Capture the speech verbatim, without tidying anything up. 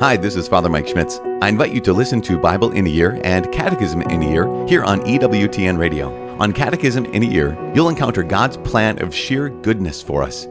Hi, this is Father Mike Schmitz. I invite you to listen to Bible in a Year and Catechism in a Year here on E W T N Radio. On Catechism in a Year, you'll encounter God's plan of sheer goodness for us.